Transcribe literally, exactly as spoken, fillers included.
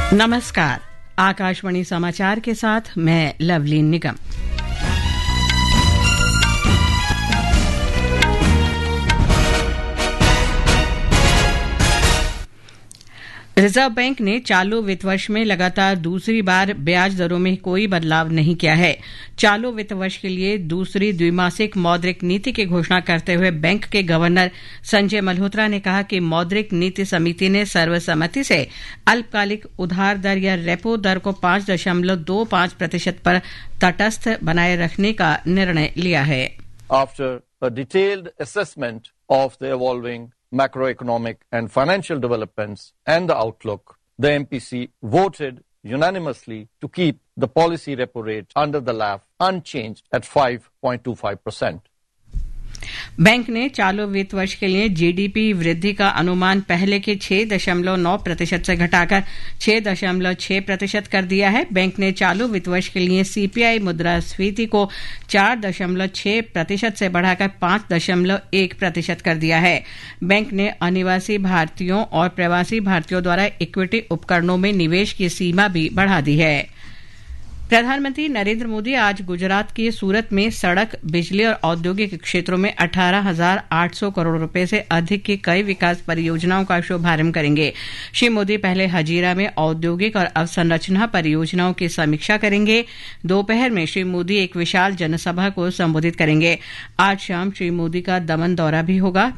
नमस्कार, आकाशवाणी समाचार के साथ मैं लवलीन निगम। रिजर्व बैंक ने चालू वित्त वर्ष में लगातार दूसरी बार ब्याज दरों में कोई बदलाव नहीं किया है। चालू वित्त वर्ष के लिए दूसरी द्विमासिक मौद्रिक नीति की घोषणा करते हुए बैंक के गवर्नर संजय मल्होत्रा ने कहा कि मौद्रिक नीति समिति ने सर्वसम्मति से अल्पकालिक उधार दर या रेपो दर को पांच दशमलव दो पांच प्रतिशत पर तटस्थ बनाए रखने का निर्णय लिया है। After a detailed assessment of the evolving macroeconomic and financial developments and the outlook, the M P C voted unanimously to keep the policy repo rate under the L A F unchanged at five point two five percent. Bank ने चालू वित्त वर्ष के लिए GDP वृद्धि का अनुमान पहले के छह दशमलव नौ प्रतिशत से घटाकर छह दशमलव छह प्रतिशत कर दिया है। बैंक ने चालू वित्त वर्ष के लिए सीपीआई मुद्रास्फीति को चार दशमलव छह प्रतिशत से बढ़ाकर पांच दशमलव एक प्रतिशत कर दिया है। बैंक ने अनिवासी भारतीयों और प्रवासी भारतीयों द्वारा इक्विटी उपकरणों में निवेश की सीमा भी बढ़ा दी है। प्रधानमंत्री नरेंद्र मोदी आज गुजरात के सूरत में सड़क, बिजली और औद्योगिक क्षेत्रों में अठारह हजार आठ सौ करोड़ रुपए से अधिक की कई विकास परियोजनाओं का शुभारंभ करेंगे। श्री मोदी पहले हजीरा में औद्योगिक और अवसंरचना परियोजनाओं की समीक्षा करेंगे। दोपहर में श्री मोदी एक विशाल जनसभा को संबोधित करेंगे। आज शाम श्री मोदी का दमन दौरा भी होगा।